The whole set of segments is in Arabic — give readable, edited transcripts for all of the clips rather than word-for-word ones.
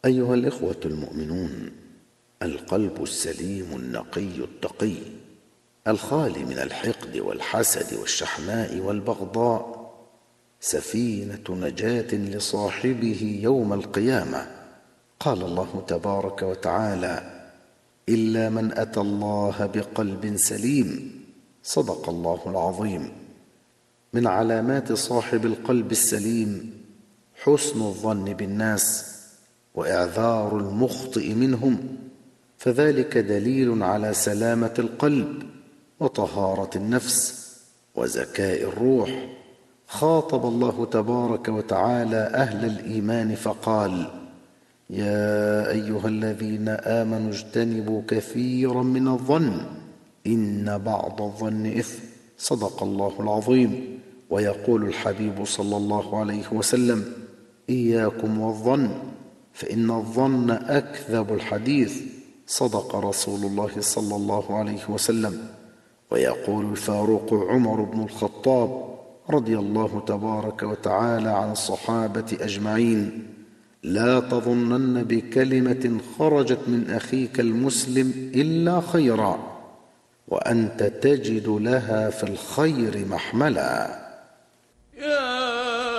أيها الإخوة المؤمنون، القلب السليم النقي التقي الخالي من الحقد والحسد والشحناء والبغضاء سفينة نجاة لصاحبه يوم القيامة. قال الله تبارك وتعالى: إلا من أتى الله بقلب سليم. صدق الله العظيم. من علامات صاحب القلب السليم حسن الظن بالناس وإعذار المخطئ منهم، فذلك دليل على سلامة القلب وطهارة النفس وزكاء الروح. خاطب الله تبارك وتعالى أهل الإيمان فقال: يا أيها الذين آمنوا اجتنبوا كثيرا من الظن إن بعض الظن إثم. صدق الله العظيم. ويقول الحبيب صلى الله عليه وسلم: إياكم والظن فإن الظن أكذب الحديث. صدق رسول الله صلى الله عليه وسلم. ويقول الفاروق عمر بن الخطاب رضي الله تبارك وتعالى عن الصحابة أجمعين: لا تظنن بكلمة خرجت من أخيك المسلم إلا خيرا، وأنت تجد لها في الخير محملا. يا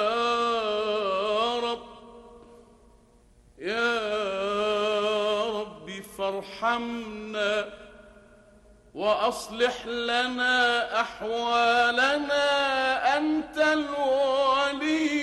رب يا رب فارحمنا وأصلح لنا أحوالنا، أنت الولي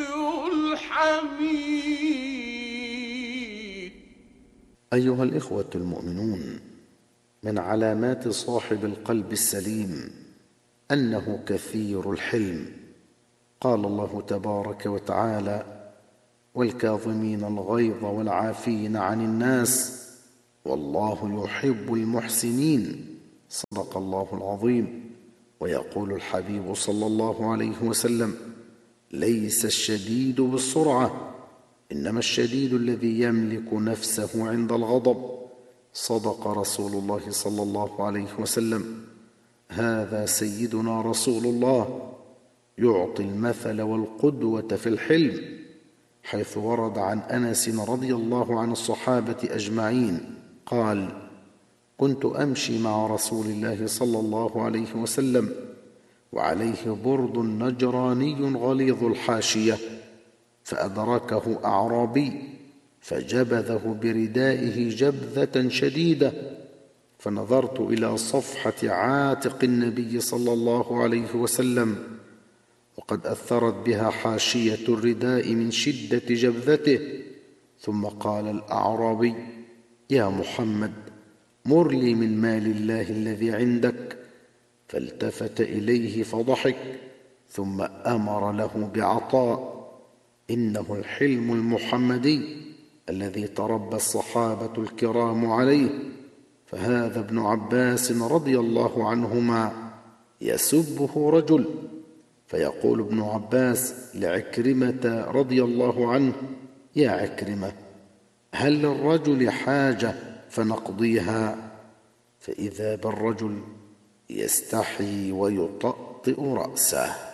الحميد. أيها الإخوة المؤمنون، من علامات صاحب القلب السليم أنه كثير الحلم. قال الله تبارك وتعالى: والكاظمين الغيظ والعافين عن الناس والله يحب المحسنين. صدق الله العظيم. ويقول الحبيب صلى الله عليه وسلم: ليس الشديد بالسرعة، إنما الشديد الذي يملك نفسه عند الغضب. صدق رسول الله صلى الله عليه وسلم. هذا سيدنا رسول الله يعطي المثل والقدوة في الحلم، حيث ورد عن أنس رضي الله عن الصحابة أجمعين قال: كنت أمشي مع رسول الله صلى الله عليه وسلم وعليه برد نجراني غليظ الحاشية، فأدركه أعرابي فجبذه بردائه جبذة شديدة، فنظرت إلى صفحة عاتق النبي صلى الله عليه وسلم وقد أثرت بها حاشية الرداء من شدة جبذته، ثم قال الأعرابي: يا محمد، مر لي من مال الله الذي عندك. فالتفت إليه فضحك، ثم أمر له بعطاء. إنه الحلم المحمدي الذي تربى الصحابة الكرام عليه. فهذا ابن عباس رضي الله عنهما يسبه رجل، فيقول ابن عباس لعكرمة رضي الله عنه: يا عكرمة، هل للرجل حاجة فنقضيها؟ فإذا بالرجل يستحي ويطأطئ رأسه.